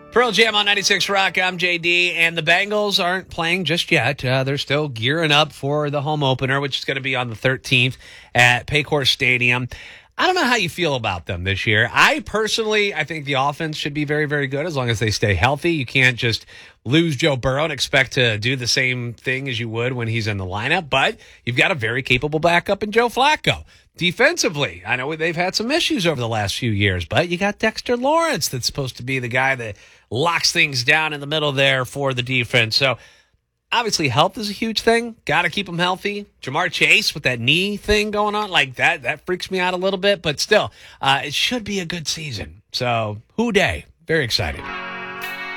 Pearl Jam on 96 Rock. I'm JD, and the Bengals aren't playing just yet. They're still gearing up for the home opener, which is going to be on the 13th at Paycor Stadium. I don't know how you feel about them this year. I think the offense should be very, very good as long as they stay healthy. You can't just lose Joe Burrow and expect to do the same thing as you would when he's in the lineup, but you've got a very capable backup in Joe Flacco. Defensively, I know they've had some issues over the last few years, but you got Dexter Lawrence that's supposed to be the guy that locks things down in the middle there for the defense. So obviously health is a huge thing. Got to keep him healthy. Jamar Chase with that knee thing going on, like that freaks me out a little bit, but still, it should be a good season. So, hoo-day. Very excited.